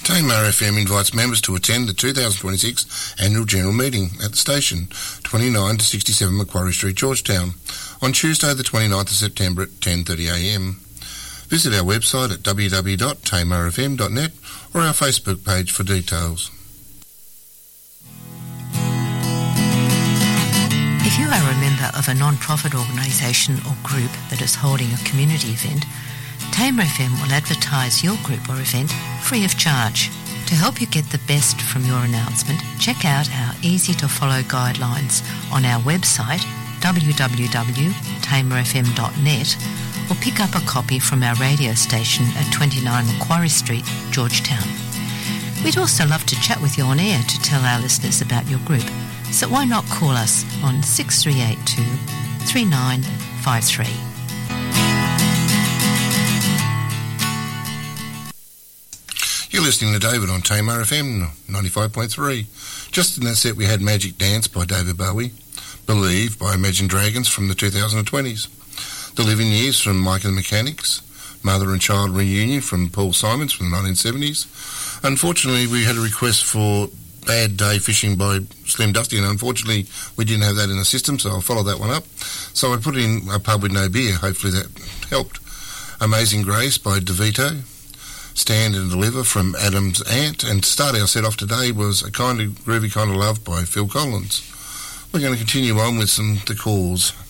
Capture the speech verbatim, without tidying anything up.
Tamar F M invites members to attend the two thousand twenty-six Annual General Meeting at the station, twenty-nine to sixty-seven Macquarie Street, Georgetown, on Tuesday the twenty-ninth of September at ten thirty a m. Visit our website at w w w dot tamar f m dot net or our Facebook page for details. If you are a member of a non-profit organisation or group that is holding a community event, Tamar F M will advertise your group or event free of charge. To help you get the best from your announcement, check out our easy-to-follow guidelines on our website w w w dot tamar f m dot net or pick up a copy from our radio station at twenty-nine Macquarie Street, Georgetown. We'd also love to chat with you on air to tell our listeners about your group, so why not call us on six three eight two, three nine five three. You're listening to David on Tamar F M ninety-five point three. Just in that set we had Magic Dance by David Bowie, Believe by Imagine Dragons from the two thousand twenties, The Living Years from Mike and the Mechanics, Mother and Child Reunion from Paul Simons from the nineteen seventies. Unfortunately, we had a request for Bad Day Fishing by Slim Dusty, and unfortunately we didn't have that in the system, so I'll follow that one up. So I put in A Pub With No Beer. Hopefully that helped. Amazing Grace by DeVito, Stand and Deliver from Adam's Aunt, and to start our set off today was A Kind of Groovy Kind of Love by Phil Collins. We're going to continue on with some The Cause.